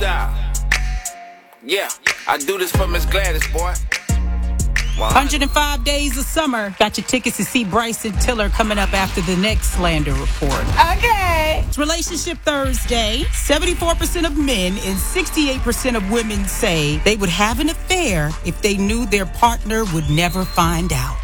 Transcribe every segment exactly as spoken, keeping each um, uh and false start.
style. Yeah, I do this for Miss Gladys, boy. one hundred five days of summer. Got your tickets to see Bryson Tiller coming up after the next Slander Report. Okay. It's Relationship Thursday. seventy-four percent of men and sixty-eight percent of women say they would have an affair if they knew their partner would never find out.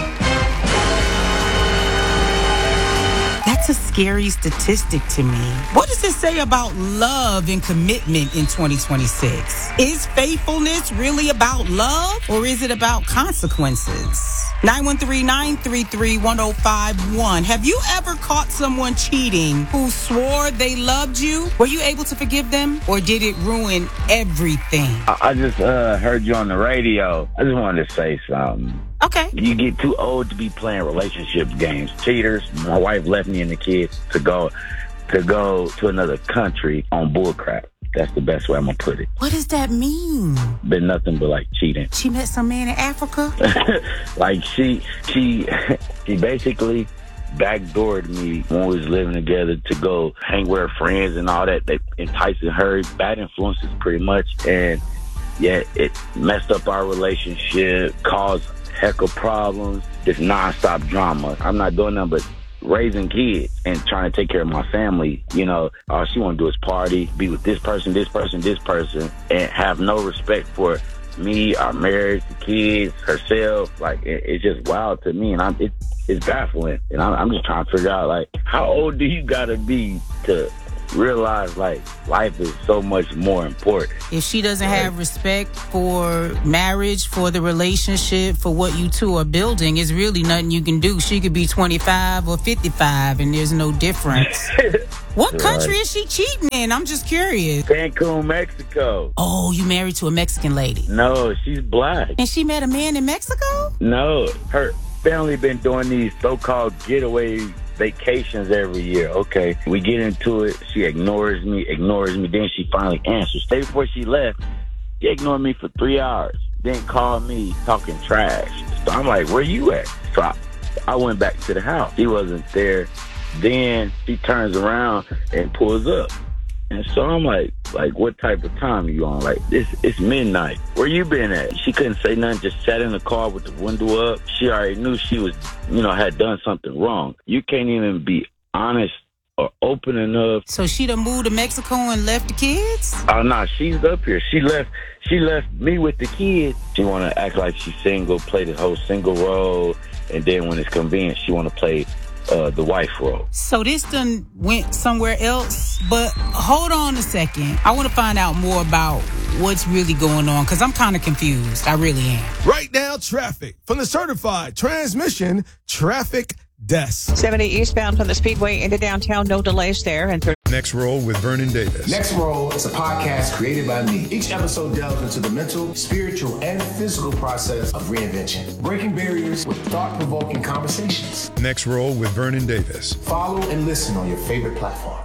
That's a scary statistic to me. What does it say about love and commitment in twenty twenty-six? Is faithfulness really about love, or is it about consequences? nine one three, nine three three, one oh five one. Have you ever caught someone cheating who swore they loved you? Were you able to forgive them, or did it ruin everything? I just uh, heard you on the radio. I just wanted to say something. Okay. You get too old to be playing relationship games. Cheaters. My wife left me and the kids to go to go to another country on bullcrap. That's the best way I'm going to put it. What does that mean? Been nothing but like cheating. She met some man in Africa? Like she, she, she basically backdoored me when we was living together to go hang with her friends and all that. They enticing her, bad influences pretty much. And yeah, it messed up our relationship, caused heck of problems, just nonstop drama. I'm not doing nothing but raising kids and trying to take care of my family. You know, all she want to do is party, be with this person, this person, this person, and have no respect for me, our marriage, the kids, herself. Like, it, it's just wild to me, and I'm, it, it's baffling. And I'm, I'm just trying to figure out, like, how old do you gotta be to realize, like, life is so much more important? If she doesn't have respect for marriage, for the relationship, for what you two are building, it's really nothing you can do. She could be twenty-five or fifty-five, and there's no difference. What country right. is she cheating in? I'm just curious. Cancun, Mexico. Oh, you married to a Mexican lady? No, she's black. And she met a man in Mexico? No, her family been doing these so-called getaway vacations every year. Okay, we get into it. She ignores me, ignores me. Then she finally answers. Day before she left, she ignored me for three hours. Then called me talking trash. So I'm like, where you at? So I, I went back to the house. She wasn't there. Then she turns around and pulls up. And so I'm like, like, what type of time are you on? Like, this, it's midnight. Where you been at? She couldn't say nothing, just sat in the car with the window up. She already knew she was, you know, had done something wrong. You can't even be honest or open enough. So she done moved to Mexico and left the kids? Oh, no, she's up here. She left She left me with the kids. She want to act like she's single, play the whole single role, and then when it's convenient, she want to play Uh, the wife role. So this done went somewhere else, but hold on a second. I want to find out more about what's really going on, because I'm kind of confused. I really am. Right now, traffic from the certified transmission traffic desk. seventy eastbound from the Speedway into downtown, no delays there. And Next Roll with Vernon Davis. Next Roll is a podcast created by me. Each episode delves into the mental, spiritual, and physical process of reinvention, breaking barriers with thought-provoking conversations. Next Roll with Vernon Davis. Follow and listen on your favorite platform.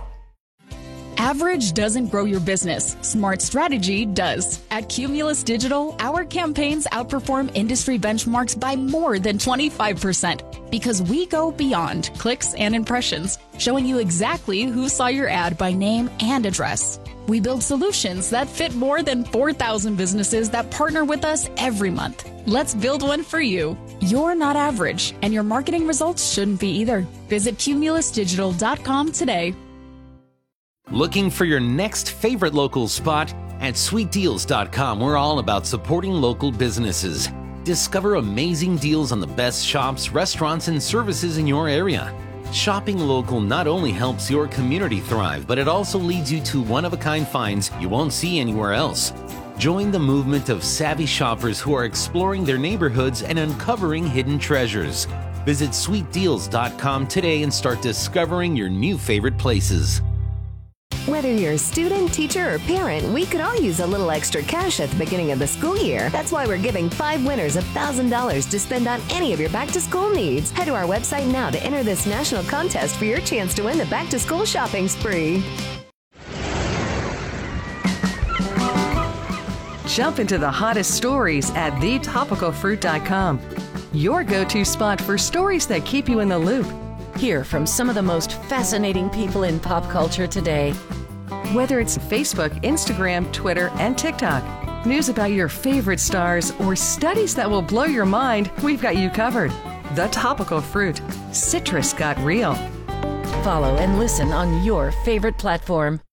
Average doesn't grow your business. Smart strategy does. At Cumulus Digital, our campaigns outperform industry benchmarks by more than twenty-five percent because we go beyond clicks and impressions, showing you exactly who saw your ad by name and address. We build solutions that fit more than four thousand businesses that partner with us every month. Let's build one for you. You're not average, and your marketing results shouldn't be either. Visit cumulus digital dot com today. Looking for your next favorite local spot? At sweet deals dot com, we're all about supporting local businesses. Discover amazing deals on the best shops, restaurants, and services in your area. Shopping local not only helps your community thrive, but it also leads you to one-of-a-kind finds you won't see anywhere else. Join the movement of savvy shoppers who are exploring their neighborhoods and uncovering hidden treasures. Visit sweet deals dot com today and start discovering your new favorite places. Whether you're a student, teacher, or parent, we could all use a little extra cash at the beginning of the school year. That's why we're giving five winners one thousand dollars to spend on any of your back-to-school needs. Head to our website now to enter this national contest for your chance to win the back-to-school shopping spree. Jump into the hottest stories at the topical fruit dot com. Your go-to spot for stories that keep you in the loop. Hear from some of the most fascinating people in pop culture today. Whether it's Facebook, Instagram, Twitter, and TikTok, news about your favorite stars, or studies that will blow your mind, we've got you covered. The Topical Fruit. Citrus got real. Follow and listen on your favorite platform.